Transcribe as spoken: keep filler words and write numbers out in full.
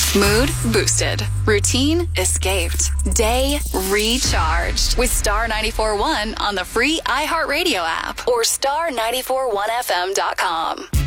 Mood boosted. Routine escaped. Day recharged. With Star ninety-four point one on the free iHeartRadio app or star nine four one f m dot com.